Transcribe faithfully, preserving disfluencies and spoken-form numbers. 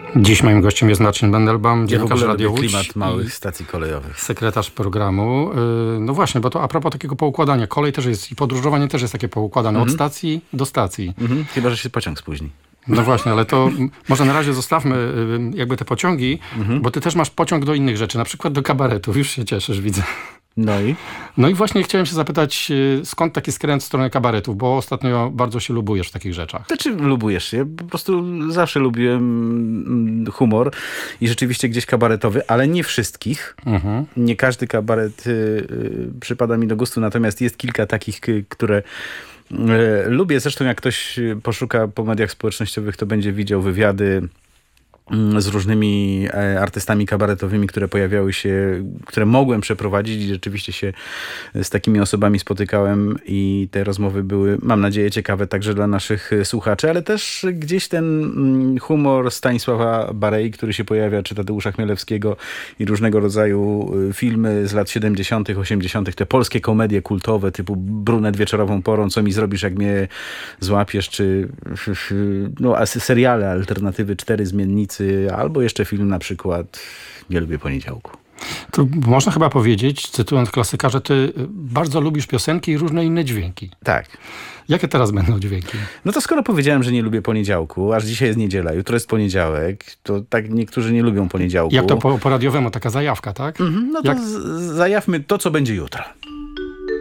Dziś moim gościem jest Marcin Mendelbaum, dziennikarz Radio Łódź, klimat małych stacji kolejowych. sekretarz programu. No właśnie, bo to a propos takiego poukładania. Kolej też jest i podróżowanie też jest takie poukładane. Mhm. Od stacji do stacji. Mhm. Chyba że się pociąg spóźni. No właśnie, ale to może na razie zostawmy jakby te pociągi, mhm. bo ty też masz pociąg do innych rzeczy, na przykład do kabaretów. Już się cieszysz, widzę. No i? No i właśnie chciałem się zapytać, skąd taki skręt w stronę kabaretów, bo ostatnio bardzo się lubujesz w takich rzeczach. Znaczy lubujesz się? Po prostu zawsze lubiłem humor i rzeczywiście gdzieś kabaretowy, ale nie wszystkich. Mhm. Nie każdy kabaret y, y, przypada mi do gustu, natomiast jest kilka takich, które y, lubię. Zresztą jak ktoś poszuka po mediach społecznościowych, to będzie widział wywiady z różnymi artystami kabaretowymi, które pojawiały się, które mogłem przeprowadzić i rzeczywiście się z takimi osobami spotykałem i te rozmowy były, mam nadzieję, ciekawe także dla naszych słuchaczy, ale też gdzieś ten humor Stanisława Barei, który się pojawia, czy Tadeusza Chmielewskiego i różnego rodzaju filmy z lat siedemdziesiątych, osiemdziesiątych, te polskie komedie kultowe typu Brunet wieczorową porą, Co mi zrobisz, jak mnie złapiesz, czy no, seriale alternatywy, Cztery zmiennicy, albo jeszcze film na przykład Nie lubię poniedziałku. To można chyba powiedzieć, cytując klasyka, że ty bardzo lubisz piosenki i różne inne dźwięki. Tak. Jakie teraz będą dźwięki? No to skoro powiedziałem, że nie lubię poniedziałku, aż dzisiaj jest niedziela, jutro jest poniedziałek, to tak niektórzy nie lubią poniedziałku. Jak to po, po radiowemu, taka zajawka, tak? Mhm, no to Jak... z- zajawmy to, co będzie jutro.